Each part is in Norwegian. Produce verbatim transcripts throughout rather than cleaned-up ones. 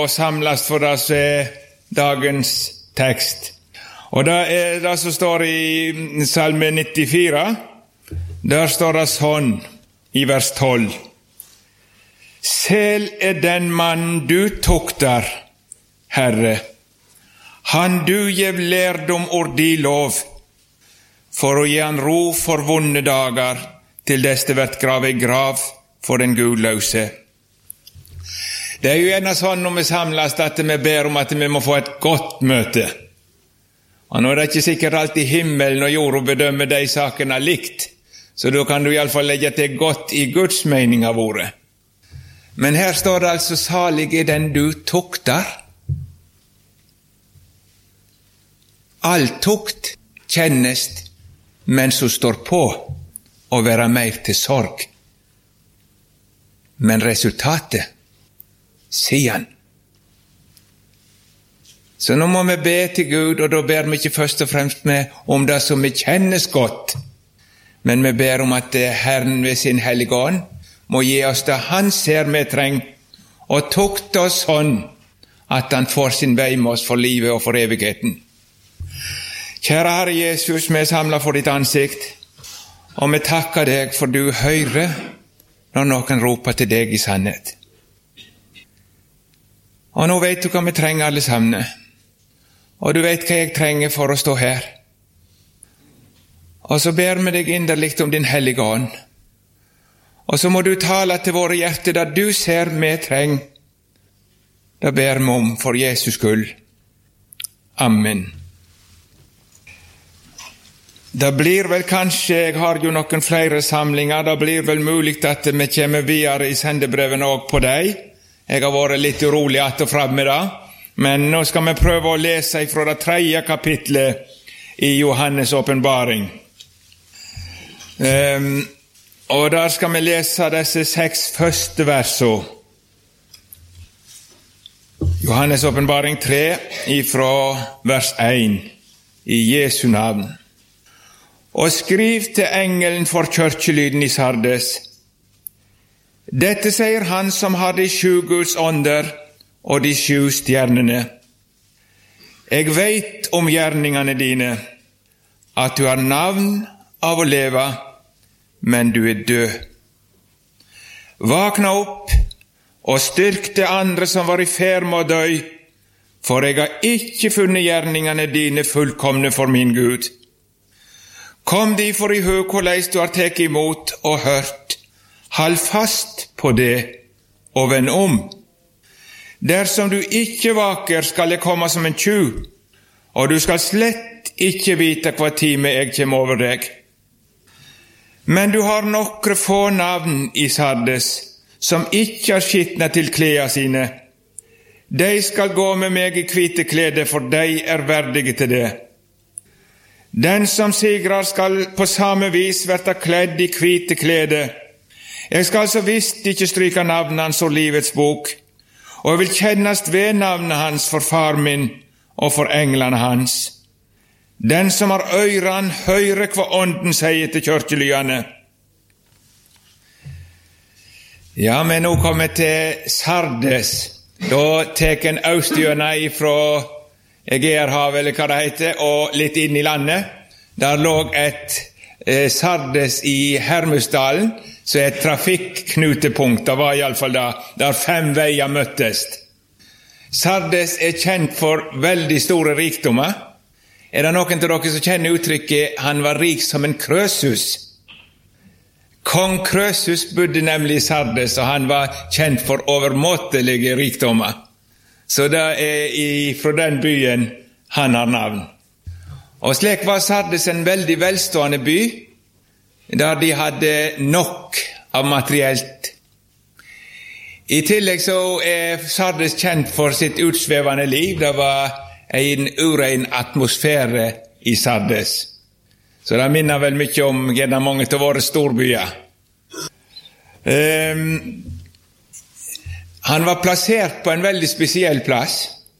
og samles for oss dagens tekst. Og det er det som står i Salme nittifire. Der står det sånn i vers tolv. Sel er den mann du tukter, Herre, han du gjev lærdom ord di lov, for å gi han ro for vonde dager, til dess det vert grave i grav for den gudløse. Det er jo gjerne sånn når vi samles at vi ber om at vi må få et godt møte. Og nå er det ikke sikkert alltid himmelen og jorda bedømmer de sakene likt, så da kan du i alle fall legge til godt i Guds mening av ordet. Men her står det altså salig er den du tukter. All tukt kjennest, mens hun står på og være mer til sorg. Men resultatet, sier han. Så nå må vi be til Gud, og da ber vi ikke først og fremst med om det som vi kjennes godt, men vi ber om at Herren ved sin hellige ånd må gi oss det han ser vi trenger, og tukte oss sånn at han får sin vei med oss for livet og for evigheten. Kjære Herre Jesus, vi er samlet for ditt ansikt, og vi takker deg for du hører når noen roper til deg i sannhet. Og nå vet du hva vi trenger alle sammen, og du vet hva jeg trenger for å stå her. Og så ber vi deg inderligt om din hellige ånd, og så må du tale til våre hjerter der du ser vi trenger. Det ber vi om for Jesus skyld. Amen. Det blir vel kanskje, jeg har jo noen flere samlinger, det blir vel mulig at vi kommer videre i sendebrevene også på deg. Jeg har vært litt urolig at og frem med det, men nå skal vi prøve å lese fra det tredje kapitlet i Johannes åpenbaring. Um, og der skal vi lese disse seks første versene. Johannes åpenbaring tre, ifra vers én, i Jesu navn. Og skriv til engelen for kirkelyden i Sardes. Dette sier han som har de sju Guds ånder og de sju stjernene. Jeg vet om gjerningene dine, at du har navn av å leve, men du er død. Vakna opp og styrk det andre som var i ferd med å dø, for jeg har ikke funnet gjerningene dine fullkomne for min Gud. Kom de for i hug hvordan du har teket imot og hørt. Hold fast på det og vend om. Dersom du ikke vaker, skal jeg komme som en tjuv, og du skal slett ikke vite hva time jeg kommer over deg. Men du har nokre få navn i Sardes, som ikke har skitnet til klær sine. De skal gå med meg i hvite klede, for de er verdige til det. Den som sigrar skal på samme vis verta kledd i hvite klede. Jeg skal så visst ikke stryke navnet hans og livets bok, og jeg vil kjennast ved navnet hans for far min og for englene hans. Den som har øyran, høyre hva ånden sier til kirkelyene. Ja, men nå kommer jeg til Sardes. Da tek en østjøna ifra Egeerhavet, eller hva det heter, og litt inn i landet. Der lå et eh, Sardes i Hermusdalen, så er et trafikknutepunkt. Det var i alle fall der, der fem veier møttes. Sardes er kjent for veldig store rikdommer. Er det noen til dere som kjenner uttrykket «han var rik som en Krøsus»? Kong Krøsus bodde nemlig i Sardes, og han var kjent for overmåtelige rikdommer. Så det er i, fra den byen han har navn. Og slik var Sardes en veldig velstående by, der de hadde nok av materielt. I tillegg så er Sardes kjent for sitt utsvevende liv. Det var en urein atmosfære i Sardes. Så det minner vel mye om gjennom mange til våre storbyer. Um, han var plassert på en veldig spesiell plass,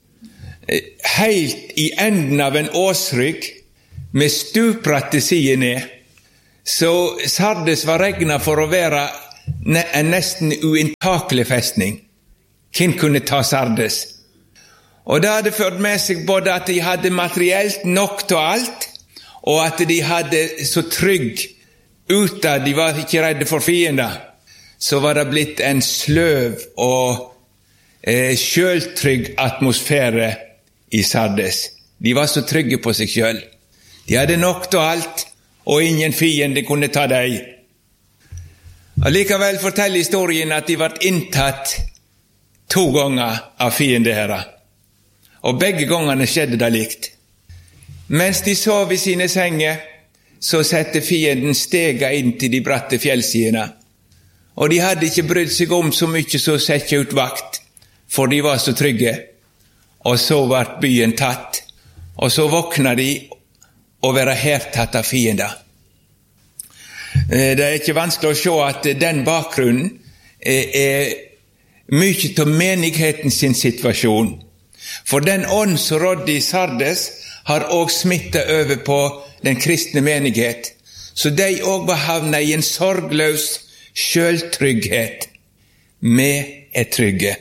helt i enden av en åsrygg, med stupratte sider ned. Så Sardes var regnet for å være en nesten uinntakelig festning. hvem kunne ta Sardes? Og det hadde ført med seg både at de hadde materielt nok til alt, og at de hadde så trygg utad, de var ikke redde for fiender, så var det blitt en sløv og eh, sjøltrygg atmosfære i Sardes. De var så trygge på seg selv. De hadde nok til alt, og ingen fiende kunne ta dem. Allikevel forteller historien at de ble inntatt to ganger av fiendeherrer. Og begge gangene skjedde det likt. Mens de sov i sine senger, så sette fienden stega inn til de bratte fjellsidene. Og de hadde ikke brydd seg om så mye som å sette ut vakt, for de var så trygge. Og så ble byen tatt, og så våkna de å være hertatt av fiender. Det er ikke vanskelig å se at den bakgrunnen er mye til menigheten sin situasjon. For den ånd som rådde i Sardes har også smittet over på den kristne menighet, så de også var havnet i en sorgløs selvtrygghet. Vi er trygge.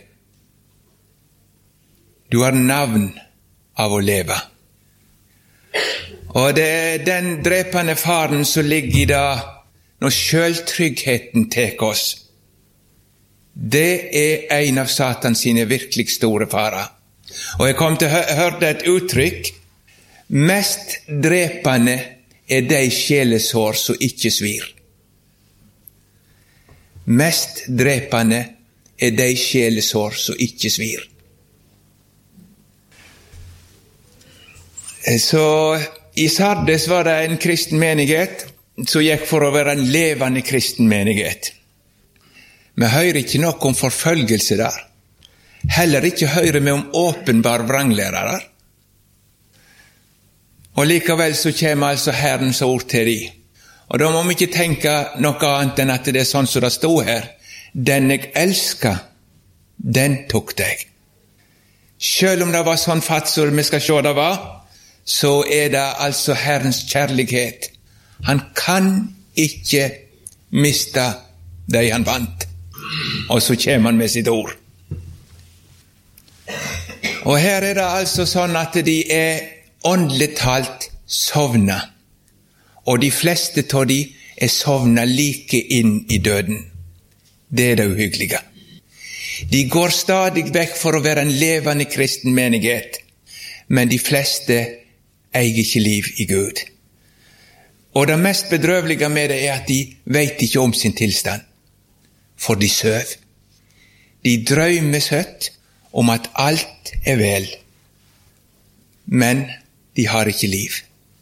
Du har navn av å leve. Og det er den drepende faren som ligger i det når selvtryggheten tek oss. Det er en av Satans sine virkelig store farer. Og jeg kom til å høre et uttrykk: mest drepende er de sjelesår som ikke svir. Mest drepende er de sjelesår som ikke svir. Så i Sardes var det en kristen menighet som gikk for å være en levende kristen menighet. Vi hører ikke noe om forfølgelse der. Heller ikke hører vi om åpenbar vranglærere. Og likevel så kommer altså Herrens ord til de. Og da må vi ikke tenke noe annet enn at det er sånn som det stod her: den jeg elsker, den tok deg. Selv om det var sånn fatsord vi skal se det var, så er det altså Herrens kjærlighet. Han kan ikke miste det han vant. Og så kommer han med sitt ord. Og her er det altså sånn at de er åndelig talt sovna. Og de fleste av de er sovna like inn i døden. Det er det uhyggelige. De går stadig vekk for å være en levende kristen menighet, men de fleste eier ikke liv i Gud. Og det mest bedrøvelige med det er at de vet ikke om sin tilstand, for de søv. De drømmer søtt om at alt er vel, men de har ikke liv.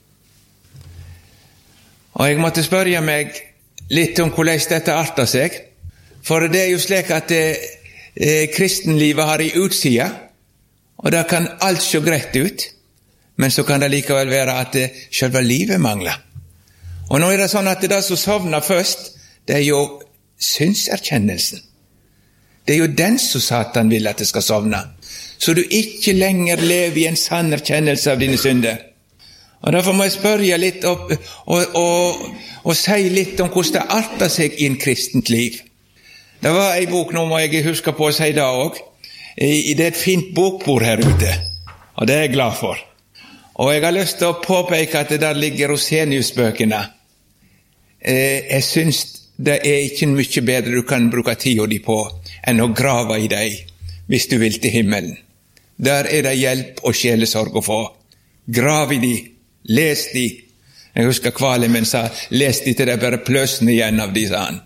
Og jeg måtte spørre meg litt om hvordan dette arter seg, for det er jo slik at eh, kristenlivet har i utsida, og det kan alt se greit ut, men så kan det likevel være at eh, selve livet mangler. Og nå er det sånn at det som sovner først, det er jo synserkjennelsen. Det er jo den som Satan vil at det skal sovne, så du ikke lenger lever i en sann erkjennelse av dine synder. Og derfor må jeg spørre litt opp, og, og, og si litt om hvordan det arter seg i en kristent liv. Det var en bok, nå må jeg huske på å si det også. Det er et fint bokbord her ute, og det er jeg glad for. Og jeg har lyst til å påpeke at det der ligger Rosenius-bøkene. Jeg synes det er ikke mye bedre du kan bruke tida di på enn å grave i deg hvis du vil til himmelen. Der er det hjelp og sjelesorg å få. Grav i de, les de. Jeg husker Kvalimen sa, les de til det bare pløsende igjen av de, sa han.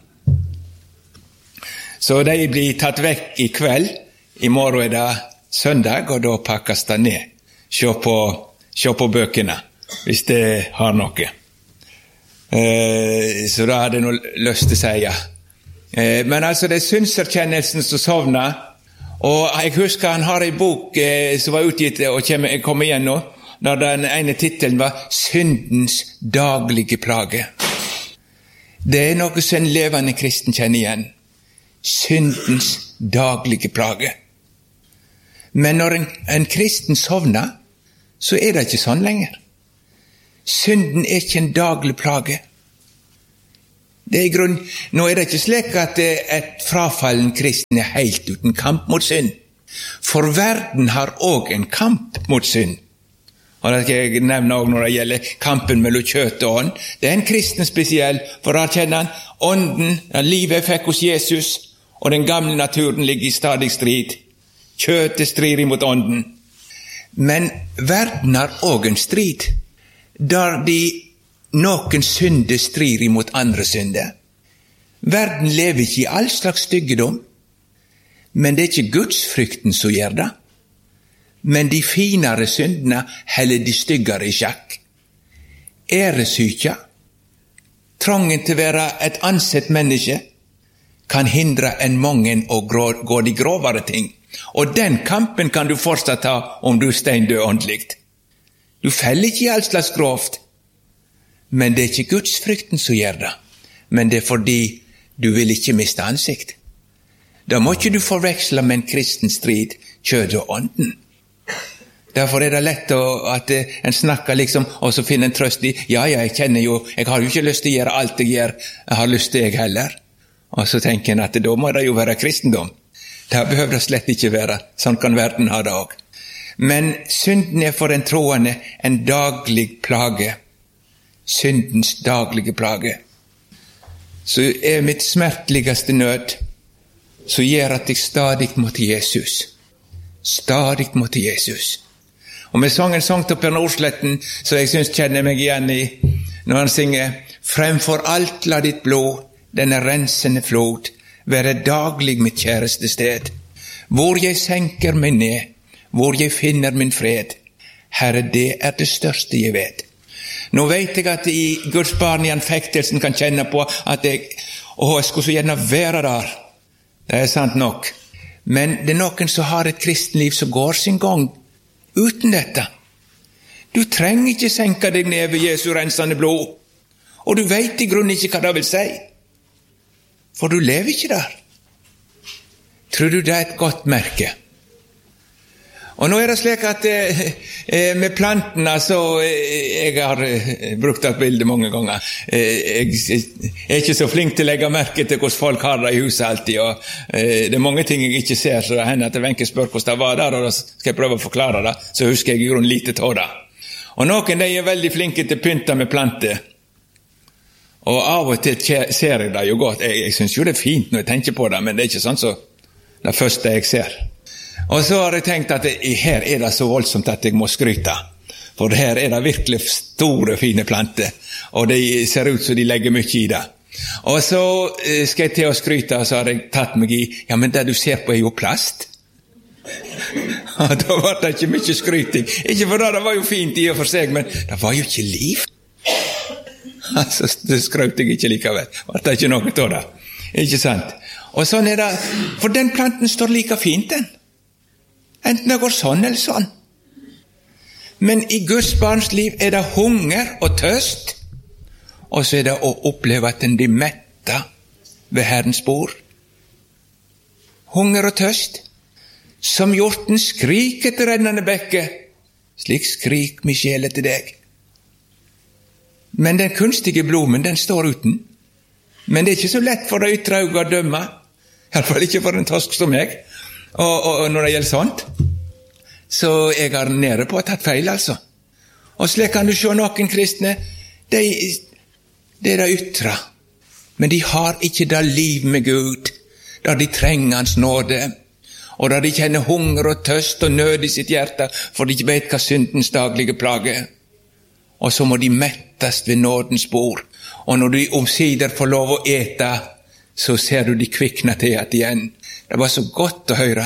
Så de blir tatt vekk i kveld. I morgen er det søndag, og da pakkes det ned. Se på, se på bøkene, hvis det har noe. Eh, så da hadde jeg noe lyst til å si. Eh, men altså, det er synserkjennelsen som sovner, og jeg husker han har en bok eh, som var utgitt og kommer, kommer igjen nå, der den ene titelen var Syndens daglige plage. Det er noe som en levende kristen kjenner igjen. Syndens daglige plage. Men når en, en kristen sovner, så er det ikke sånn lenger. Synden er ikke en daglig plage. Det er i grunn, nå er det ikke slik at et frafallen kristen er helt uten kamp mot synd. For verden har også en kamp mot synd. Og det skal jeg nevne også når det gjelder kampen mellom kjøtt og ånd. Det er en kristen spesiell, for da kjenner han ånden, livet jeg fikk hos Jesus, og den gamle naturen ligger i stadig strid. Kjøttet strider mot ånden. Men verden har også en strid, der de noen synder strider mot andre synder. Verden lever ikke i all slags styggedom, men det er ikke gudsfrykten som gjør det. Men de finere syndene heller de styggere i sjakk. Æresykja, trangen til å være et ansett menneske, kan hindre en mange å gå de grovere ting. Og den kampen kan du fortsatt ta om du er steindød åndelig. Du feller ikke i all slags grovt, men det er ikke gudsfrykten som gjør det. Men det er fordi du vil ikke miste ansikt. Da må ikke du forveksle med en kristen strid, kjød og ånden. Derfor er det lett å, at en snakker liksom, og så finner en trøst i, ja, ja, jeg kjenner jo, jeg har jo ikke lyst til å gjøre alt jeg gjør, jeg har lyst til jeg heller. Og så tenker en at da må det jo være kristendom. Det behøver det slett ikke være, sånn kan verden ha det også. Men synden er for den troende en daglig plage. Syndens daglige plage. Så er mitt smerteligste nød, så gjør at jeg stadig må til Jesus. Stadig må til Jesus. Og vi sang en sang til Per Nordsletten, så jeg synes kjenner meg igjen i, når han synger, «Fremfor alt la ditt blod, denne rensende flod, være daglig mitt kjæreste sted. Hvor jeg senker meg ned, hvor jeg finner min fred. Herre, det er det største jeg vet.» Nå vet jeg at i Guds barn i anfektelsen kan kjenne på at jeg, å, jeg skulle så gjerne være der. Det er sant nok. Men det er noen som har et kristenliv som går sin gang uten dette. Du trenger ikke senke deg ned ved Jesu rensende blod, og du vet i grunnen ikke hva det vil si. For du lever ikke der. Tror du det er et godt merke? Og nå er det slik at eh, med plantene, så eh, jeg har eh, brukt et bilde mange ganger. Eh, jeg, jeg er ikke så flink til å legge merke til hvordan folk har det i huset alltid, og eh, det er mange ting jeg ikke ser, så det hender at Wenche spør hvordan det var der, og da skal jeg prøve å forklare det, så husker jeg i grunnen lite av det. Og noen de er veldig flinke til å pynte med planter, og av og til ser jeg det jo godt. Jeg, jeg synes jo det er fint når jeg tenker på det, men det er ikke sånn så det første jeg ser. Og så har jeg tenkt at det, her er det så voldsomt at jeg må skryte. For her er det virkelig store, fine planter. Og de ser ut som de legger mye i det. Og så skal jeg til å skryte, og så har jeg tatt meg i, ja, men det du ser på er jo plast. Og da var det ikke mye skryting. Ikke for det, det var jo fint i og for seg, men det var jo ikke liv. Altså, det skrøt jeg ikke likevel. Det var ikke noe av det. Ikke sant? Og sånn er det, for den planten står like fint, den. Enten det går sånn eller sånn. Men i Guds barns liv er det hunger og tørst, og så er det å oppleve at den blir metta ved Herrens bord. Hunger og tørst. Som hjorten skrik etter rennende bekke, slik skrik min sjel etter deg. Men den kunstige blomen, den står uten. Men det er ikke så lett for det ytre øyne å dømme, i hvert fall ikke for en tosk som meg. Og, og, og når det gjelder sånt, så jeg er nede på å ha tatt feil, altså. Og slik kan du se noen kristne, de, det er det ytre, men de har ikke det liv med Gud, der de trenger hans nåde, og der de kjenner hunger og tøst og nød i sitt hjerte, for de ikke vet hva syndens daglige plage er. Og så må de mettes ved nådens bord, og når de omsider får lov å ete, så ser du de kvikne til at igjen. Det var så godt å høre.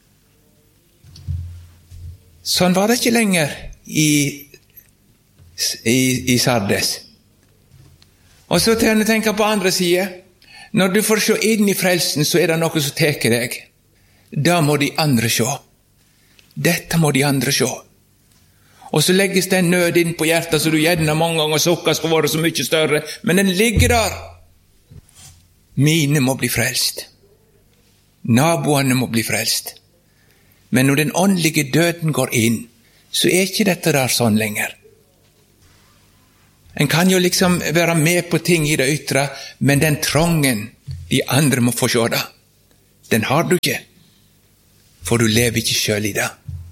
Sånn var det ikke lenger i, i, i Sardes. Og så til å tenke på andre side. Når du får se inn i frelsen, så er det noe som teker deg. Da må de andre se. Dette må de andre se. Og så legges det en nød inn på hjertet, så du gjerne mange ganger sukker skal være så mye større, men den ligger der. Mine må bli frelst. Naboene må bli frelst. Men når den åndelige døden går inn, så er ikke dette der sånn lenger. En kan jo liksom være med på ting i det ytre, men den trangen de andre må få se det, den har du ikke, for du lever ikke selv i det.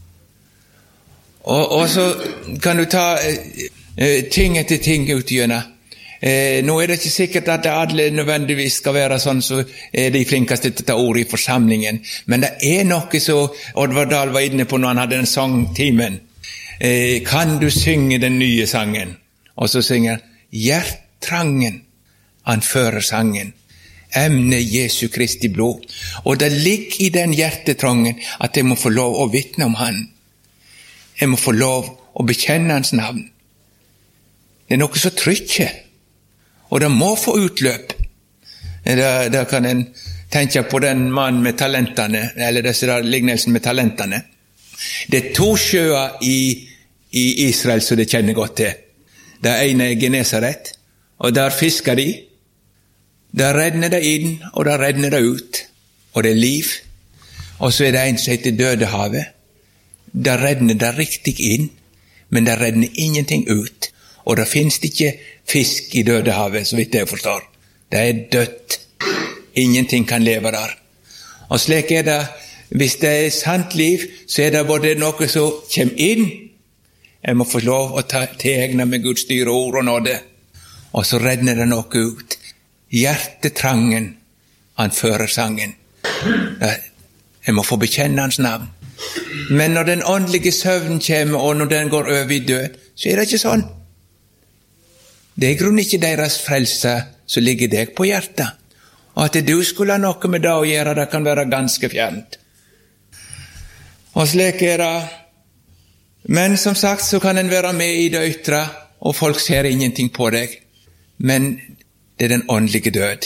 Og, og så kan du ta eh, ting etter ting utgjennom. Eh, nå er det ikke sikkert at alle nødvendigvis skal være sånn så er de flinkeste til å ta ord i forsamlingen, men det er noe så Oddvar Dahl var inne på når han hadde en sangtimen. Eh, kan du synge den nye sangen? Og så synger han hjerttrangen, han fører sangen, emne Jesu Kristi blod. Og det ligger i den hjertetrangen at jeg må få lov å vitne om han. Jeg må få lov å bekjenne hans navn. Det er noe så trykker, og det må få utløp. Da, da kan en tenke på den mannen med talentene, eller disse der lignelsen med talentene. Det er to sjøer i, i Israel som de kjenner godt til. Det ene er Genesaret, og der fisker de. Der redner det inn, og der redner det ut. Og det er liv. Og så er det en som heter Dødehavet. Der redner det riktig inn, men der redner ingenting ut. Og det finnes ikke fisk i Dødehavet, så vidt jeg forstår. Det er dødt. Ingenting kan leve der. Og slik er det, hvis det er sant liv, så er det både noe som kommer inn. Jeg må få lov å ta tegne med Guds dyre ord og nåde. Og så redner det noe ut. Hjertetrangen, han fører sangen. Jeg må få bekjenne hans navn. Men når den åndelige søvnen kommer, og når den går over i død, så er det ikke sånn. Det er grunn ikke deres frelse som ligger deg på hjertet. Og at du skulle ha noe med det å gjøre, det kan være ganske fjernt. Og slik er det. Men som sagt så kan en være med i det ytre, og folk ser ingenting på deg. Men det er den åndelige død.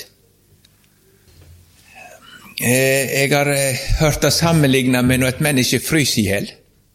Jeg har hørt det sammenlignet med når et menneske fryser ihjel.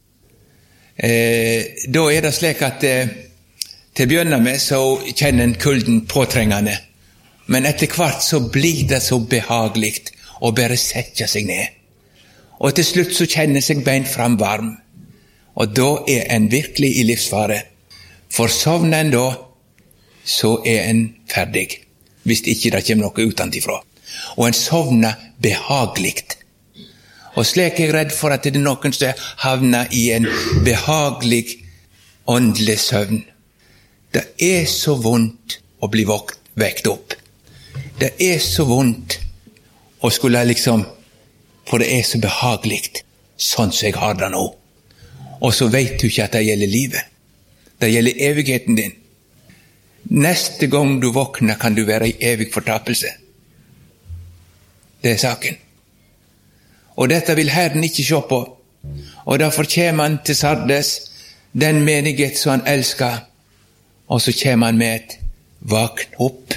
Da er det slik at til å begynne med så kjenner en kulden påtrengende. Men etter hvert så blir det så behagelig å bare sette seg ned. Og til slutt så kjenner seg beint fram varm. Og da er en virkelig i livsfare. For sovner en da, så er en ferdig. Hvis ikke det kommer noe utenfra. Og en sovner behagelig. Og slik er jeg redd for at det er noen som havner i en behagelig åndelig søvn. Det er så vondt å bli vekt opp. Det er så vondt å skulle liksom, for det er så behagelig, sånn som jeg har det nå. Og så vet du ikke at det gjelder livet. Det gjelder evigheten din. Neste gang du våkner kan du være i evig fortapelse. Det er saken. Og dette vil Herren ikke se på. Og derfor kommer han til Sardes, den menighet som han elsker, og så kommer han med et vakn opp.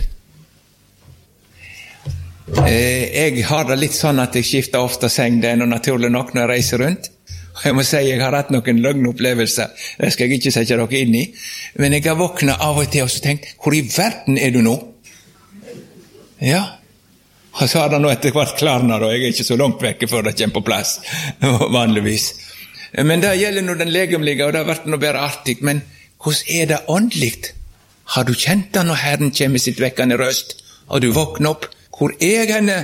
Eh, jeg har det litt sånn at jeg skifter ofte seng, det er noe naturlig nok når jeg reiser rundt. Og jeg må si jeg har hatt noen løgnopplevelser, det skal jeg ikke sette dere inn i. Men jeg har våknet av og til og så tenkt, hvor i verden er du nå? Ja, og så har det nå etter hvert klarnet, og jeg er ikke så langt vekke før det kommer på plass, vanligvis. Men det gjelder nå den legemlige, og det har vært noe bedre artig, men hvordan er det åndelig? Har du kjent det når Herren kommer sitt vekkende røst, og du våkner opp? Hvor er jeg henne?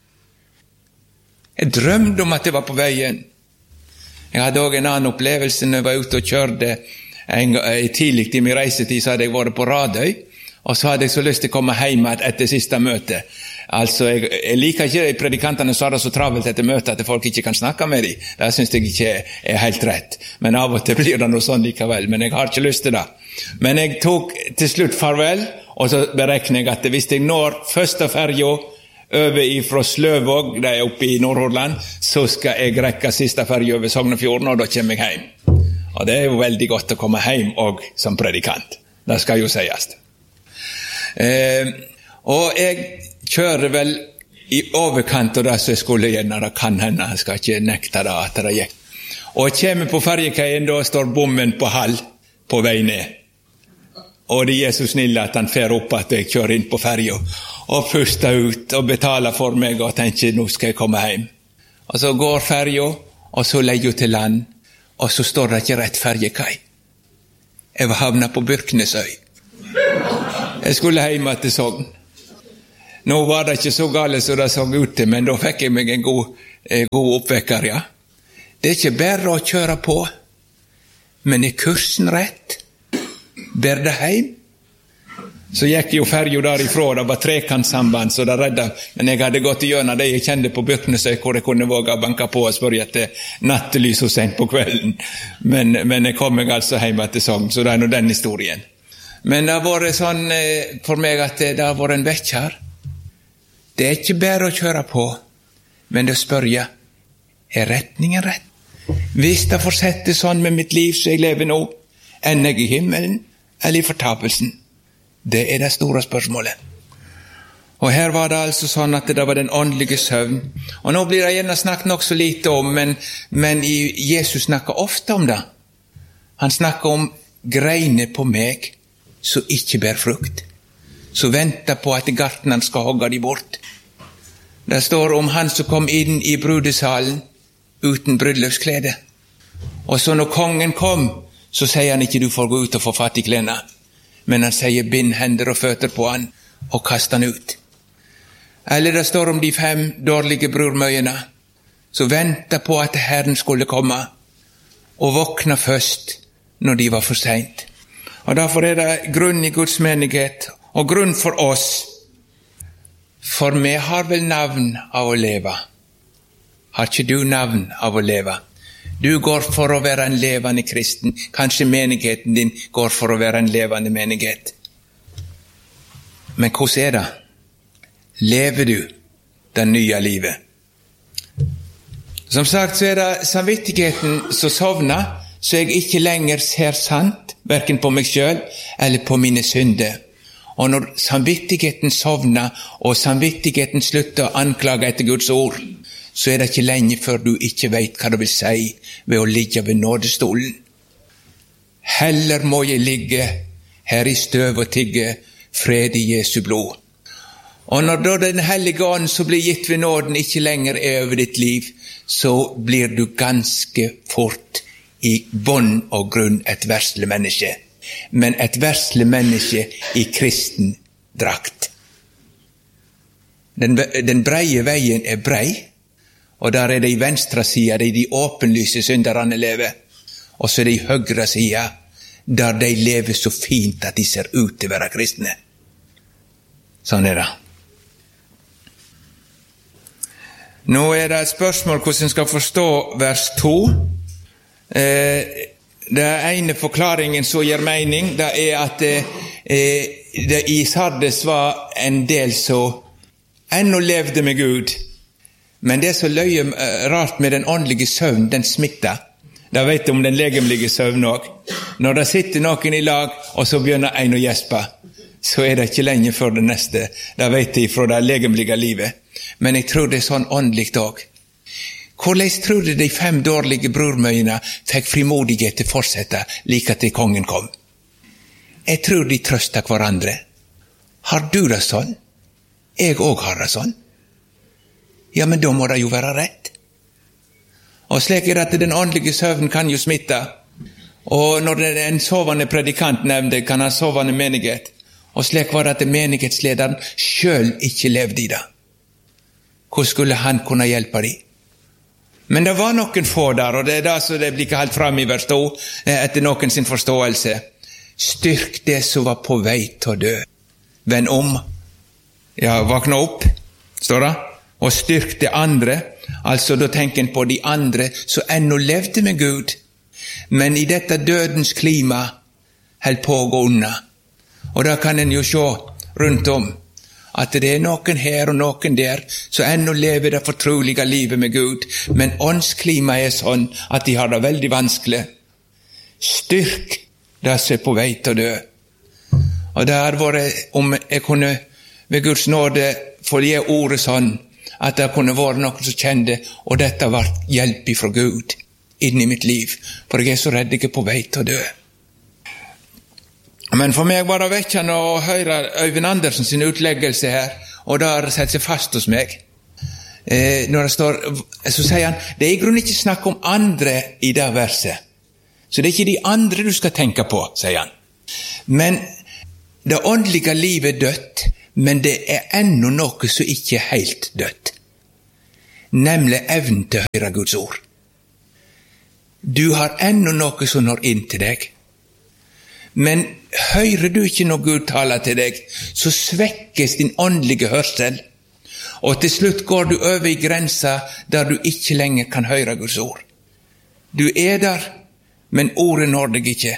Jeg drømte om at jeg var på veien. Jeg hadde også en annen opplevelse når jeg var ute og kjørte en, tidlig i min reisetid, så hadde jeg vært på Radøy, og så hadde jeg så lyst til å komme hjem etter siste møte. Altså, jeg, jeg liker ikke de predikantene som har det så travelt etter møtet at folk ikke kan snakke med dem. Det synes jeg ikke er helt rett. Men av og til blir det noe sånn likevel, men jeg har ikke lyst til det. Men jeg tok til slutt farvel, og så berekner jeg at hvis jeg når første ferja over ifra Sløvåg, det er oppe i Nordhordland, så skal jeg rekke siste ferja over Sognefjorden, og da kommer jeg hjem. Og det er jo veldig godt å komme hjem også som predikant. Det skal jo sies. Eh, og jeg kjører vel i overkant av det som jeg skulle gjerne, det kan hende, jeg skal ikke nekte det at det gikk. Og jeg kommer på ferjekaien, da står bommen på halv på vei ned. Og det er så snill at han fer opp at jeg kjører inn på ferja og puster ut og betaler for meg og tenker, nå skal jeg komme hjem. Og så går ferja, og så legger jeg til land, og så står det ikke rett ferjekai. Jeg var havnet på Byrknesøy. Jeg skulle hjem til Sogn. Nå var det ikke så gale som det så ut til, men da fikk jeg meg en god, eh, god oppvekker, ja. Det er ikke bare å kjøre på, men er kursen rett? Ber det hjem? Så gikk jo ferjo derifra, det var trekantsamband, så det redda, men jeg hadde gått igjennom det jeg kjente på Byrknesøy, hvor jeg kunne våge å banke på og spørre etter nattelys og sent på kvelden. Men, men jeg kom meg altså hjem til Sogn, så det er nå den historien. Men det har vært sånn eh, for meg at det, det har vært en vekker. Det er ikke bare å kjøre på, men det spørre, er retningen rett? Hvis det fortsetter sånn med mitt liv som jeg lever nå, ender jeg i himmelen eller i fortapelsen? Det er det store spørsmålet. Og her var det altså sånn at det var den åndelige søvn. Og nå blir det gjerne snakket nok så lite om, men, men Jesus snakker ofte om det. Han snakker om greiner på meg som ikke bær frukt, som venter på at gartneren skal hogge de bort. Det står om han som kom inn i brudesalen uten bryllupsklede. Og så når kongen kom, så sier han ikke du får gå ut og få fatt i klærne, men han sier bind hender og føtter på han og kast han ut. Eller det står om de fem dårlige brormøyene som ventet på at Herren skulle komme og våkne først når de var for sent. Og derfor er det grunn i Guds menighet og grunn for oss. For vi har vel navn av å leve. Har ikke du navn av å leve? Du går for å være en levende kristen. Kanskje menigheten din går for å være en levende menighet. Men hvordan er det? Lever du det nye livet? Som sagt så er det samvittigheten som sovner, så jeg ikke lenger ser sant, hverken på meg selv eller på mine synder. Og når samvittigheten sovner, og samvittigheten slutter å anklage etter Guds ord, så er det ikke lenge før du ikke vet hva det vil si ved å ligge ved nådestolen. Heller må jeg ligge her i støv og tigge fred i Jesu blod. Og når da den hellige ånd som blir gitt ved nåden ikke lenger er over ditt liv, så blir du ganske fort i bånd og grunn et versle menneske. Men et versle menneske i kristen drakt. Den, den breie veien er brei, og der er det i venstre sida det er de åpenlyse synderne lever, og så er det i høyre sida der de lever så fint at de ser ut til å være kristne. Sånn er det. Nå er det et spørsmål hvordan en skal forstå vers to. Eh, Det ene forklaringen som gir mening, det er at eh, det i Sardes var en del som ennå levde med Gud. Men det er så løye eh, rart med den åndelige søvn, den smitter. Da vet du om den legemlige søvn også. Når det sitter noen i lag, og så begynner en å gjespe, så er det ikke lenge før det neste. Det vet jeg fra det legemlige livet. Men jeg tror det er sånn åndelig også. Hvordan tror du de fem dårlige brormøyene fikk frimodighet til å fortsette like til kongen kom? Jeg tror de trøster hverandre. Har du det sånn? Jeg også har det sånn. Ja, men da må det jo være rett. Og slik er det at den åndelige søvn kan jo smitte. Og når det er en sovende predikant nevnte, kan ha sovende menighet. Og slik var det at menighetslederen selv ikke levde i det. Hvordan skulle han kunne hjelpe dem? Men det var noen få der, og det er det som det blir ikke helt frem i vers to, etter noen sin forståelse. Styrk det som var på vei til å dø. Vend om. Ja, vakna opp, står det. Og styrk det andre. Altså, da tenker en på de andre som ennå levde med Gud. Men i dette dødens klima held på å gå unna. Og da kan en jo se rundt om at det er noen her og noen der som ennå lever det fortrolige livet med Gud, men åndsklimaet er sånn at de har det veldig vanskelig. Styrk det som er på vei til å dø. Og det har vært, om jeg kunne ved Guds nåde få gi ordet sånn, at det kunne vært noen som kjente, og dette var hjelp fra Gud inn i mitt liv, for jeg er så redd jeg er på vei til å dø. Men for meg var det vekkende å høre Øyvind Andersen sin utleggelse her, og det har sett seg fast hos meg. Eh, når det står, så sier han, det er i grunnen ikke snakk om andre i det verset. Så det er ikke de andre du skal tenke på, sier han. Men Det åndelige livet er dødt, men det er ennå noe som ikke er helt dødt. Nemlig evnen til å høre Guds ord. Du har ennå noe som når inn til deg. Men hører du ikke når Gud taler til deg, så svekkes din åndelige hørsel, og til slutt går du over i grensa der du ikke lenger kan høre Guds ord. Du er der, men ordet når deg ikke.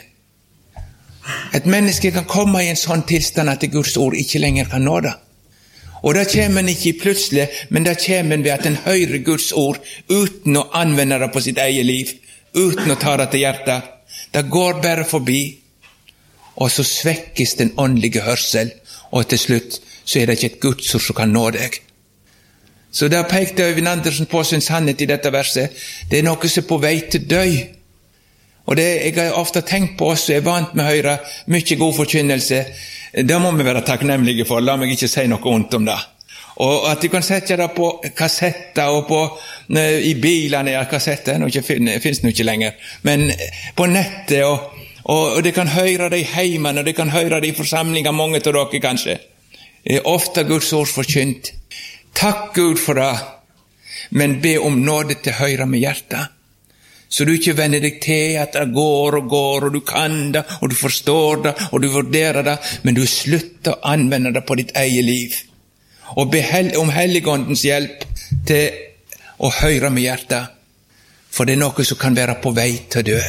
Et menneske kan komme i en sånn tilstand at Guds ord ikke lenger kan nå det. Og det kommer en ikke plutselig, men det kommer en ved at en hører Guds ord uten å anvende det på sitt eget liv, uten å ta det til hjertet. Det går bare forbi, og så svekkes den åndelige hørsel, og til slutt så er det ikke et Guds ord som kan nå deg. Så der pekte Øyvind Andersen på sin sannhet i dette verset. Det er noe som er på vei til døy. Og det jeg har ofte tenkt på oss, og er vant med å høre mye god forkynnelse. Det må vi være takknemlige for, la meg ikke si noe ondt om det. Og at du kan sette det på kassetter og på, i bilene, ja, kassetter, nå finnes det ikke lenger, men på nettet, og, og, og det kan høre det i heimen, og det kan høre det i forsamlinger, mange til dere kanskje. Det er ofte Guds ord forkynt. Takk Gud for det, men be om nåde til å høre med hjertet. Så du ikke vender deg til at det går og går, og du kan det, og du forstår det, og du vurderer det, men du slutter å anvende det på ditt eget liv. Og be om Helligåndens hjelp til å høre med hjertet, for det er noe som kan være på vei til å dø.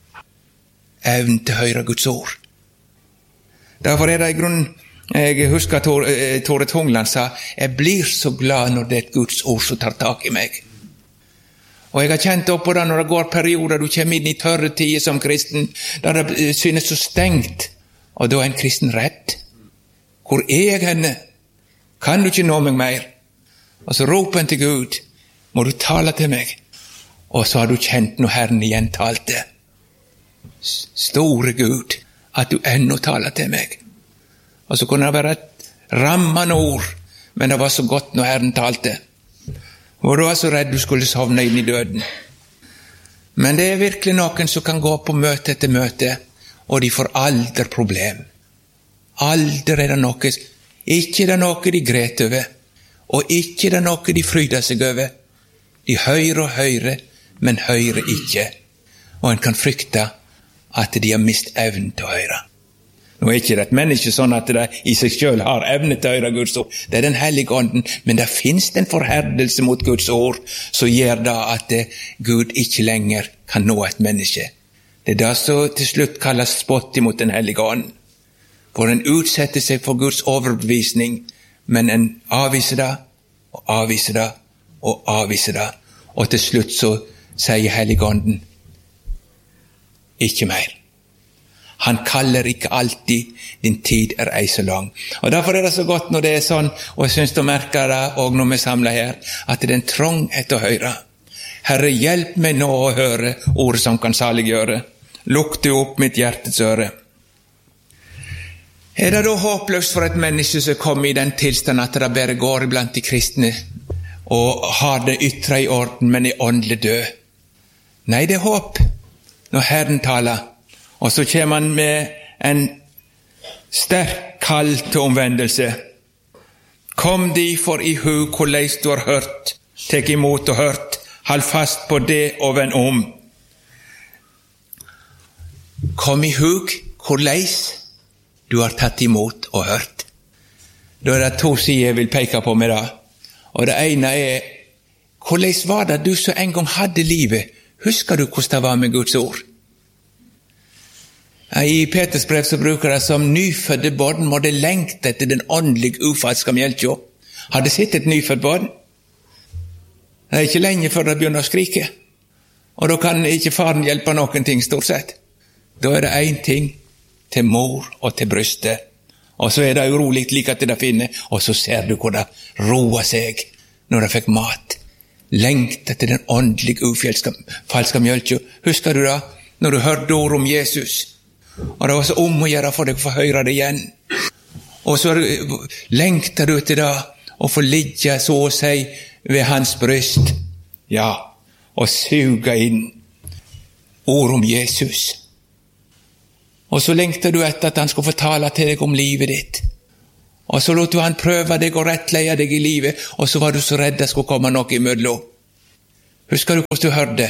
Evnen til å høre Guds ord. Derfor er det i grunnen, jeg husker Tore, Tore Tungland sa, jeg blir så glad når det er et Guds ord som tar tak i meg. Og jeg har kjent opp på det når det går perioder, du kommer inn i tørre tider som kristen, der det synes så stengt, og da er en kristen redd. Hvor er jeg henne? Kan du ikke nå meg mer? Og så roper en til Gud, må du tale til meg? Og så har du kjent når Herren igjen talte. Store Gud, at du ennå taler til meg. Og så kunne det være et rammende ord, men det var så godt når Herren talte. Og du var så redd du skulle sovne inn i døden. Men det er virkelig noen som kan gå på møte etter møte, og de får aldri problem. Aldri er det noe, ikke er det noe de gret over, og ikke er det noe de fryder seg over. De hører og hører, men hører ikke. Og en kan frykte at de har mist evnen til å høre. Nå er ikke det et menneske sånn at det i seg selv har evne til å høre Guds ord. Det er den hellige ånden, men det finnes en forherdelse mot Guds ord, som gjør da at det, Gud ikke lenger kan nå et menneske. Det er det som til slutt kalles spott imot den hellige ånden. For en utsetter seg for Guds overbevisning, men en avviser det, og avviser det, og avviser det. Og til slutt så sier hellige ånden, ikke mer. Han kaller ikke alltid, din tid er ei så lang. Og derfor er det så godt når det er sånn, og jeg synes du merker det, og når vi samler her, at det er en trong etter å høre. Herre, hjelp meg nå å høre ord som kan saliggjøre. Lukk du opp mitt hjertets øre. Er det da håpløst for et menneske som kommer i den tilstand at det bare går blant de kristne, og har det ytre i orden, men er åndelig død? Nei, det er håp når Herren taler. Og så kommer han med en sterk kall til omvendelse. Kom de for i hu hvordan du har hørt, tek imot og hørt, hold fast på det og vend om. Kom i hug hvordan du har tatt imot og hørt. Da er det to sider jeg vil peke på med det. Og det ene er, hvordan var det du så en gang hadde livet? Husker du hvordan det var med Guds ord? I Peters brev så bruker det som nyfødde barn må det lengte etter den åndelige ufalska mjølka. Har det sett et nyfødt barn? Det er ikke lenge før det begynner å skrike. Og da kan ikke faren hjelpe noen ting stort sett. Da er det en ting til mor og til brystet. Og så er det urolig like at det finner, og så ser du hvor det roer seg når det fikk mat. Lengt etter den åndelige ufalska mjølka. Husker du det? Når du hørte ord om Jesus. Og det var så om å gjøre for deg å få høre det igjen. Og så lengter du til det å få ligge så å si ved hans bryst. Ja, og suge inn ord om Jesus. Og så lengte du etter at han skulle fortale til deg om livet ditt. Og så lot du han prøve deg og rettleie deg i livet, og så var du så redd det skulle komme noe imellom. Husker du hvordan du hørte?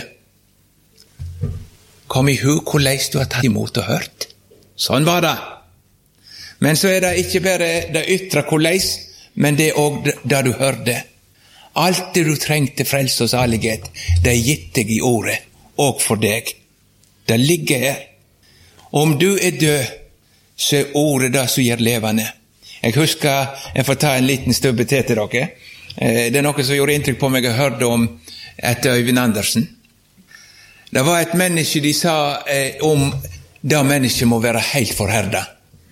Kom i hug hvordan du har tatt imot og hørt. Sånn var det. Men så er det ikke bare det ytre hvordan, men det er også det du hørte. Alt det du trengte frelse og salighet, det er gitt deg i ordet, og for deg. Det ligger her. Om du er død, så er ordet det som gjør levende. Jeg husker, jeg får ta en liten stubbe til til dere. Det er noe som gjorde inntrykk på meg, jeg hørte om etter Øyvind Andersen. Det var et menneske de sa eh, om det mennesket må være helt forherdet.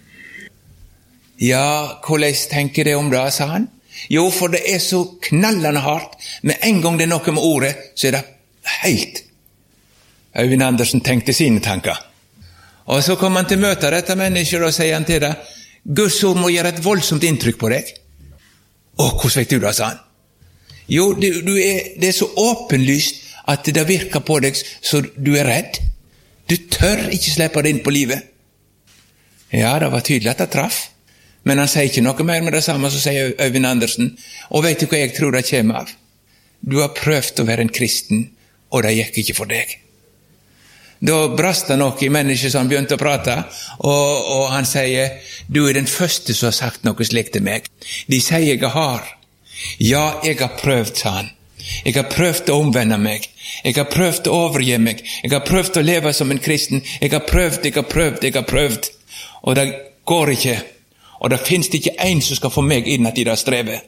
Ja, hvordan tenker det om det, sa han? Jo, for det er så knallende hardt. Men en gang det er noe med ordet, så er det helt. Øyvind Andersen tenkte sine tanker. Og så kom han til møte dette mennesket, og sier han til det, Guds ord må gjøre et voldsomt inntrykk på deg. Å, hvordan vet du det, sa han? Jo, du, du er, det er så åpenlyst at det virker på deg så du er redd. Du tør ikke slippe det inn på livet. Ja, det var tydelig at det traff. Men han sier ikke noe mer med det samme, så sier Øyvind Andersen. Og vet du hva jeg tror det kommer av? Du har prøvd å være en kristen, og det gikk ikke for deg. Da brast det noe i mennesket som han begynte å prate, og, og han sier, du er den første som har sagt noe slikt til meg. De sier jeg har. Ja, jeg har prøvd, sa han. Jeg har prøvd å omvende meg. Jeg har prøvd å overgi meg. Jeg har prøvd å leve som en kristen. Jeg har prøvd, jeg har prøvd, jeg har prøvd. Og det går ikke. Og det finnes ikke en som skal få meg inn at de da strever.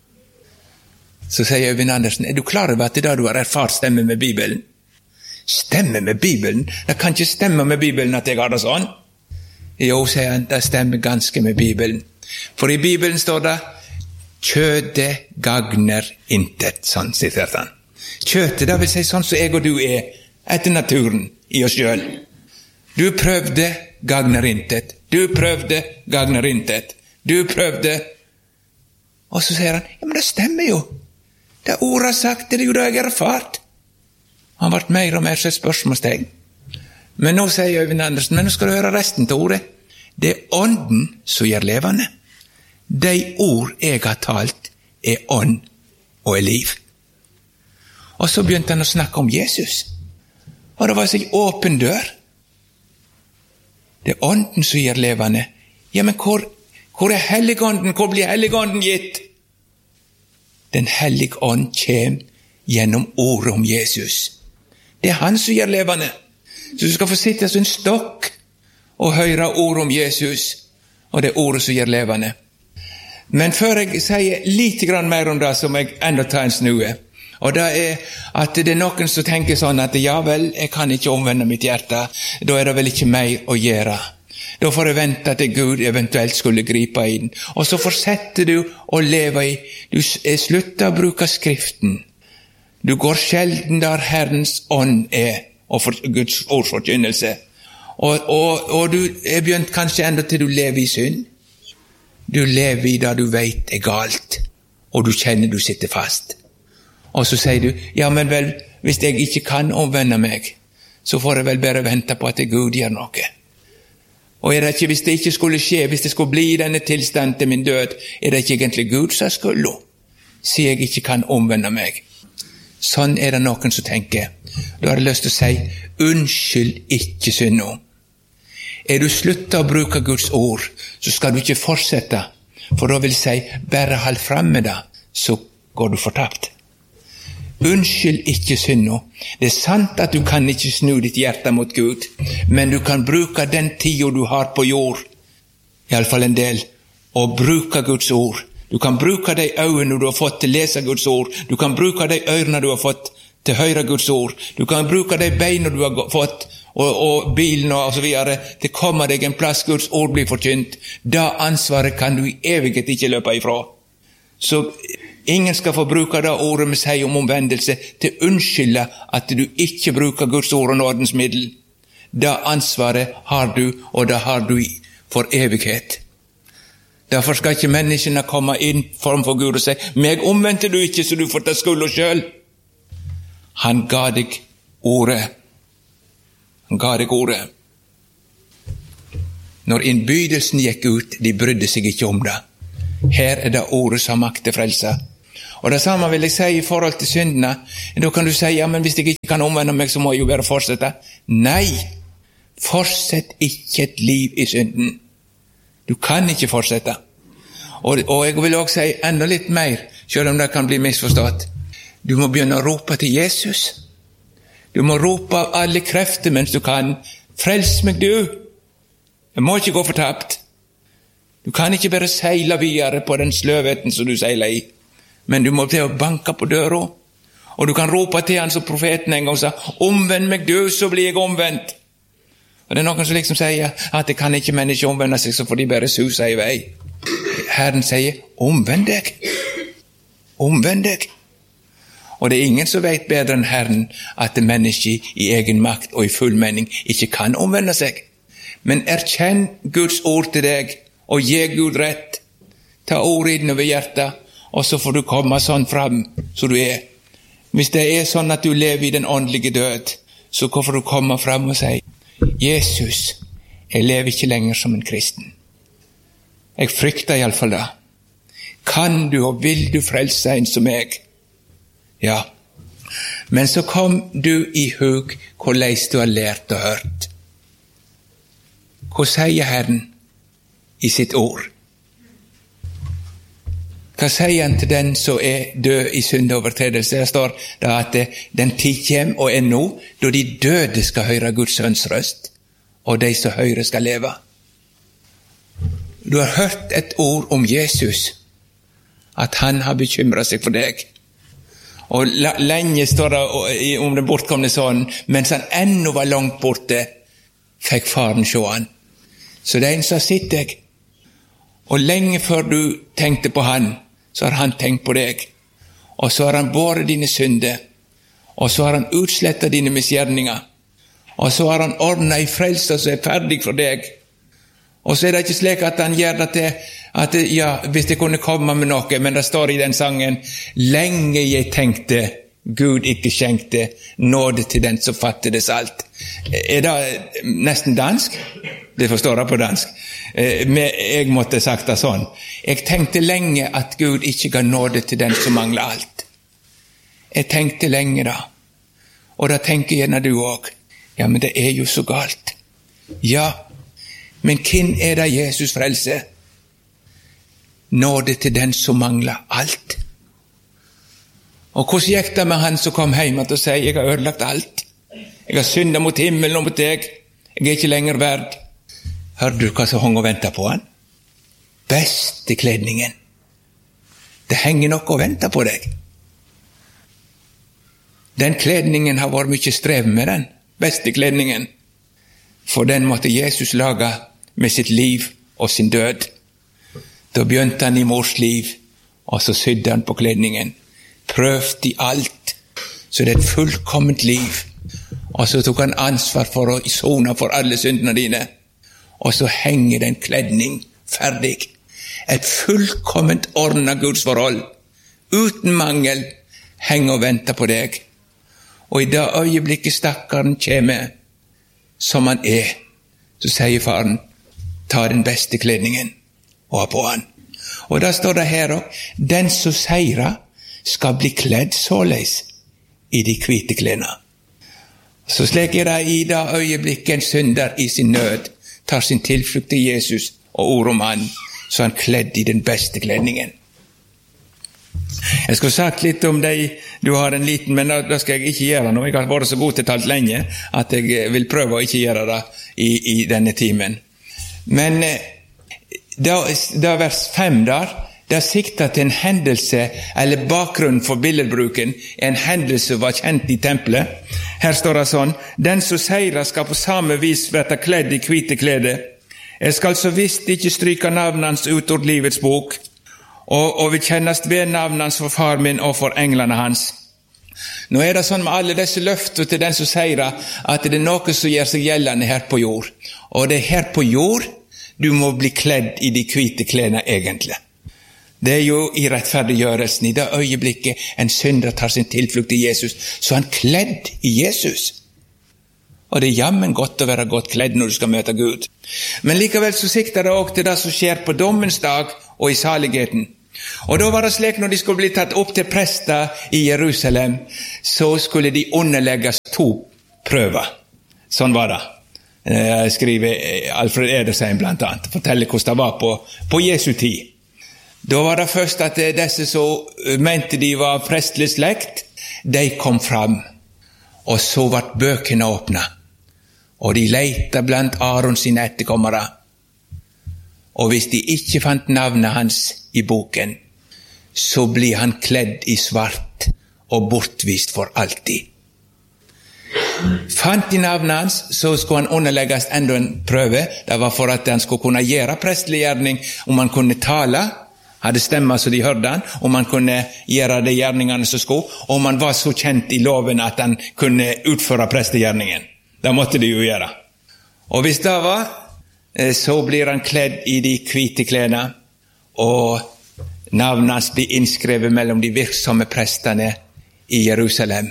Så sier Øyvind Andersen, er du klar over at det da du har erfart stemme med Bibelen? Stemme med Bibelen? Det kan ikke stemme med Bibelen at jeg har det sånn. Jo, sier han, det stemmer ganske med Bibelen. For i Bibelen står det, kjødet gagner intet, sånn siterte han. Kjøtet, det vil si sånn som jeg og du er, etter naturen, i oss selv. Du prøvde, gagner intet. Du prøvde, gagner intet. Du prøvde. Og så sier han, ja, men det stemmer jo. Det ordet har sagt, det er jo det jeg har erfart. Han ble mer og mer så spørsmålstegn. Men nå sier Øyvind Andersen, men nå skal du høre resten til ordet. Det er ånden som gjør levende. De ord jeg har talt er ånd og er liv. Og så begynte han å snakke om Jesus. Og det var så en åpen dør. Det er ånden som gjør levende. Ja, men hvor, hvor er Helligånden? Hvor blir Helligånden gitt? Den hellige ånd kommer gjennom ordet om Jesus. Det er han som gjør levende. Så du skal få sitte som en stokk og høre ord om Jesus, og det er ordet som gjør levende. Men før jeg sier litt mer om det, så må jeg enda ta en snue. Og det er at det er noen som tenker sånn at ja vel, jeg kan ikke omvende mitt hjerte, da er det vel ikke mer å gjøre. Da får jeg vente til Gud eventuelt skulle gripe inn. Og så fortsetter du å leve i, du slutter å bruke Skriften. Du går sjelden der Herrens ånd er, og for Guds ordforkynnelse. Og, og, og du er begynt kanskje enda til du lever i synd. Du lever i det du vet er galt, og du kjenner du sitter fast. Og så sier du, ja, men vel, hvis jeg ikke kan omvende meg, så får jeg vel bare vente på at Gud gjør noe. Og er det ikke, hvis det ikke skulle skje, hvis det skulle bli denne tilstand til min død, er det ikke egentlig Gud som skulle, siden jeg ikke kan omvende meg. Sånn er det noen som tenker. Da har jeg lyst til å si, unnskyld ikke synd nå. Er du sluttet å bruke Guds ord, så skal du ikke fortsette, for da vil jeg si, bare hold frem med det, så går du fortapt. Unnskyld ikke synd nå. Det er sant at du kan ikke snu ditt hjerte mot Gud, men du kan bruke den tiden du har på jord, i alle fall en del, og bruke Guds ord. Du kan bruke de øynene du har fått til å lese Guds ord. Du kan bruke de ørene du har fått til å høre Guds ord. Du kan bruke de beina du har fått, og, og bilen og så videre, til å komme deg en plass Guds ord blir forkynt. Da ansvaret kan du i evighet ikke løpe ifra. Så ingen skal få bruke det ordet med seg om omvendelse til å unnskylde at du ikke bruker Guds ord og nådens middel. Da ansvaret har du, og da har du for evighet. Derfor skal ikke menneskene komme inn framfor Gud og si, meg omvendte du ikke, så du får ta skylda selv. Han ga deg ordet. Han ga deg ordet. Når innbydelsen gikk ut, de brydde seg ikke om det. Her er det ordet som makter frelse. Og det samme vil jeg si i forhold til syndene. Da kan du si, ja, men hvis jeg ikke kan omvende meg, så må jeg jo bare fortsette. Nei, fortsett ikke et liv i synden. Du kan ikke fortsette. Og, og jeg vil også si enda litt mer, selv om det kan bli misforstått. Du må begynne å rope til Jesus. Du må rope av alle krefter mens du kan. Frels meg du! Jeg må ikke gå fortapt. Du kan ikke bare seile videre på den sløvheten som du seiler i. Men du må til å banke på døra. Og du kan rope til han som profeten en gang sa, omvend meg du, så blir jeg omvendt. Og det er noen som liksom sier at det kan ikke mennesker omvende seg, så får de bare suse i vei. Herren sier, omvend deg. Omvend deg. Og det er ingen som vet bedre enn Herren at det mennesket i egen makt og i full mening ikke kan omvende seg. Men erkjenn Guds ord til deg, og gi Gud rett. Ta ordet inn over hjertet, og så får du komme sånn fram som du er. Hvis det er sånn at du lever i den åndelige død, så får du komme fram og si, Jesus, jeg lever ikke lenger som en kristen. Jeg frykter i alle fall det. Kan du og vil du frelse en som meg? Ja. Men så kom du i hug hvordan du har lært og hørt. Hva sier Herren i sitt ord? Hva sier han til den som er død i syndeovertredelse? Det står da at den tid kjem og er nå, da de døde skal høre Guds sønns røst, og de som hører skal leve. Du har hørt et ord om Jesus, at han har bekymret seg for deg. Og lenge står det om den bortkomne sønnen, mens han ennå var langt borte, fikk faren se han. Så det er en som har sett deg. Og lenge før du tenkte på han, så har han tenkt på deg. Og så har han båret dine synder. Og så har han utslettet dine misgjerninger. Og så har han ordnet i frelse som er ferdig for deg. Og så er det ikke slik at han gjør det til at, ja, hvis det kunne komme med noe, men det står i den sangen, lenge jeg tenkte, Gud ikke skjenkte, nåde til den som fattedes alt. Er det nesten dansk? Det forstår jeg på dansk. Men jeg måtte sagt det sånn. Jeg tenkte lenge at Gud ikke ga nåde til den som mangler alt. Jeg tenkte lenge da. Og da tenker gjerne du også. Ja, men det er jo så galt. Ja, men hvem er det Jesus frelser? Nåde til den som mangler alt. Og hvordan gikk det med han som kom hjem og sier, jeg har ødelagt alt. Jeg har syndet mot himmelen og mot deg. Jeg er ikke lenger verd. Hørte du hva som hang og ventet på han? Beste kledningen. Det henger noe og venter på deg. Den kledningen har vært mye strev med den. Beste kledningen. For den måtte Jesus lage med sitt liv og sin død. Da begynte han i mors liv, og så sydde han på kledningen. Prøvde i alt, så det er et fullkomment liv. Og så tok han ansvar for å sone for alle syndene dine. Og så henger den kledning ferdig. Et fullkomment ordnet Guds forhold, uten mangel, henger og venter på deg. Og i det øyeblikket stakkaren kommer, som han er, så sier faren, ta den beste kledningen og ha på han. Og da står det her også, den som seirer skal bli kledd såleis i de hvite klærne. Så slik er det i det øyeblikket en synder i sin nød tar sin tilflukt til Jesus og ord om han, så er han kledd i den beste kledningen. Jeg skulle sagt litt om deg, du har en liten, men da, da skal jeg ikke gjøre noe. Jeg har vært så god til talt lenge at jeg vil prøve å ikke gjøre det i, i denne timen. Men da, da vers fem der, det sikter til en hendelse, eller bakgrunnen for billedbruken, en hendelse var kjent i tempelet. Her står det sånn, den som seirer skal på samme vis være kledd i hvite klede. Jeg skal så visst ikke stryke navnet hans ut ur livets bok, og, og vil kjennes ved navnet hans for far min og for englene hans. Nå er det sånn med alle disse løfter til den som seirer, at det er noe som gjør seg gjeldende her på jord. Og det er her på jord du må bli kledd i de hvite klærne egentlig. Det er jo i rettferdiggjørelsen, i det øyeblikket en synder tar sin tilflukt til Jesus, så er han kledd i Jesus. Og det er jammen godt å være godt kledd når du skal møte Gud. Men likevel så sikter det også til det som skjer på dommens dag og i saligheten. Og da var det slik når de skulle bli tatt opp til prester i Jerusalem, så skulle de underlegges to prøver. Sånn var det. Jeg skriver Alfred Edersheim blant annet, forteller hvordan det var på, på Jesu tid. Da var det først at disse som mente de var prestelig slekt, de kom fram, og så ble bøkene åpnet, og de lette blant Aron sine etterkommere. Og hvis de ikke fant navnet hans i boken, så blir han kledd i svart og bortvist for alltid. Fant de navnet hans, så skulle han underlegges enda en prøve. Det var for at han skulle kunne gjøre prestelig gjerning, om han kunne tale, hadde stemmer så de hørte han, om han kunne gjøre de gjerningene som skulle, og om han var så kjent i loven at han kunne utføre prestegjerningen. Det måtte de jo gjøre. Og hvis det var, så blir han kledd i de hvite klærne, og navnet hans blir innskrevet mellom de virksomme prestene i Jerusalem.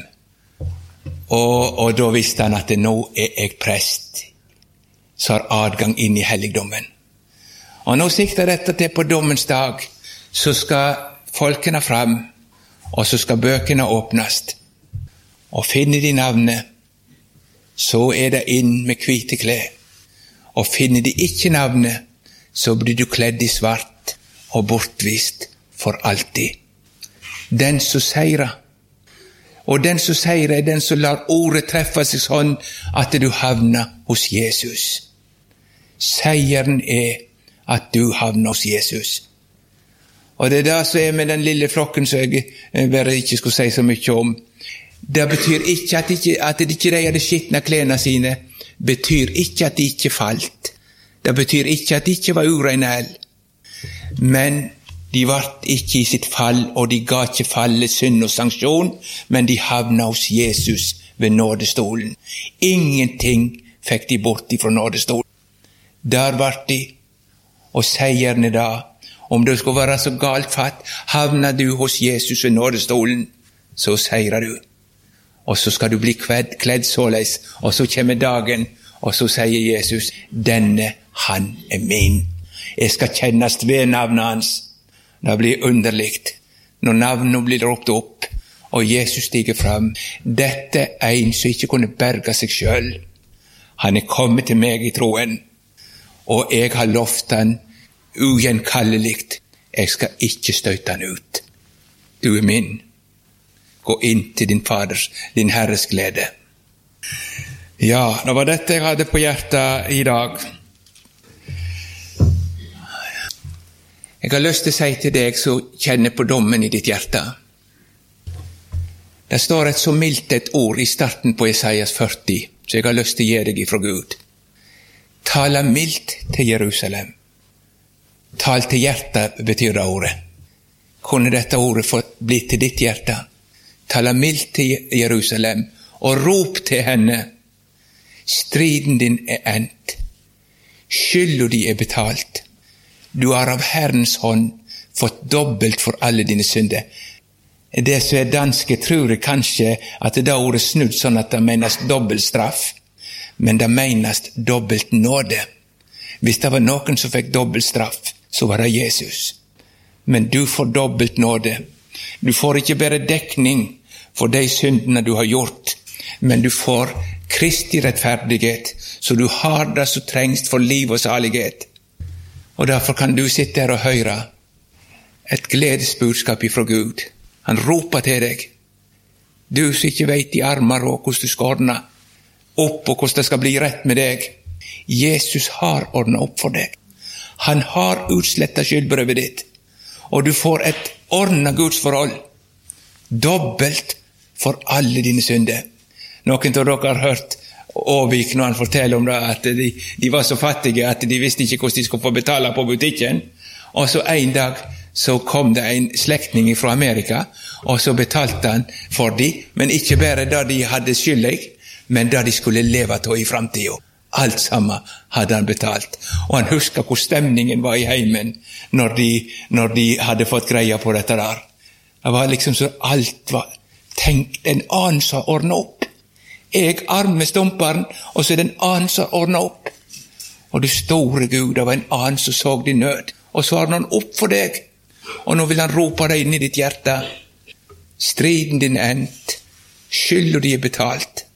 Og, og da visste han at nå er jeg prest, så har adgang inn i helligdommen. Og nå sikter dette til på dommens dag, så skal folkene fram, og så skal bøkene åpnes. Og finner de navnet, så er det inn med hvite klær. Og finner de ikke navnet, så blir du kledd i svart og bortvist for alltid. Den som seirer, og den som seirer er den som lar ordet treffe seg sånn at du havner hos Jesus. Seieren er at du havner hos Jesus. Og det er det som er med den lille flokken som jeg bare ikke skulle si så mye om. Det betyr ikke at, ikke, at de ikke hadde skittnet klærne sine, betyr ikke at de ikke falt. Det betyr ikke at de ikke var urenel. Men de var ikke i sitt fall, og de ga ikke fallet synd og sanksjon, men de havna hos Jesus ved nådestolen. Ingenting fikk de bort fra nådestolen. Der var de, og seierne da, om det skulle være så galt fatt, havna du hos Jesus ved nådestolen, så seirer du. Og så skal du bli kledd, kledd såleis, og så kommer dagen, og så sier Jesus, denne han er min. Jeg skal kjennes ved navnet hans. Det blir underligt når navnet blir ropt opp, og Jesus stiger fram. Dette er en som ikke kunne berge seg selv. Han er kommet til meg i troen, og jeg har lovt han ugjenkallelikt. Jeg skal ikke støte han ut. Du er min. Gå inn til din faders, din Herres glede. Ja, det var dette jeg hadde på hjertet i dag. Jeg har lyst til å si til deg som kjenner på dommen i ditt hjerte. Det står et så mildt et ord i starten på Jesajas førti, så jeg har lyst til å gi deg ifra Gud. Tala mildt til Jerusalem. Tal til hjertet betyr det ordet. Kunne dette ordet få bli til ditt hjerte? Tala mildt til Jerusalem, og rop til henne. Striden din er endt. Skylden din er betalt. Du har av Herrens hånd fått dobbelt for alle dine synder. Det som er danske tror jeg kanskje at det ordet snudd sånn at det menes dobbelt straff, men det menes dobbelt nåde. Hvis det var noen som fikk dobbelt straff, så var det Jesus. Men du får dobbelt nåde. Du får ikke bare dekning for de syndene du har gjort, men du får Kristi rettferdighet, så du har det som trengs for liv og salighet. Og derfor kan du sitte her og høre et gledesbudskap ifra Gud. Han roper til deg. Du som ikke vet i armer og hvordan du skal ordne opp og hvordan det skal bli rett med deg. Jesus har ordnet opp for deg. Han har utslettet skyldbrøvet ditt. Og du får et ordnet gudsforhold. Dobbelt for alle dine synder. Noen av dere har hørt Åvik når han forteller om det, at de, de var så fattige at de visste ikke hvordan de skulle få betale på butikken. Og så en dag så kom det en slektning fra Amerika, og så betalte han for de, men ikke bare det de hadde skyldig, men det de skulle leve til i fremtiden. Alt sammen hadde han betalt. Og han husker hvor stemningen var i heimen når de, når de hadde fått greia på dette der. Det var liksom så alt var tenkt en annen som ordnet opp. Jeg armestumperen, og så er det en annen som ordner opp. Og du store Gud, det var en annen som så din nød, og så har han opp for deg. Og nå vil han rope deg inn i ditt hjerte. Striden din er endt, skylda di er betalt.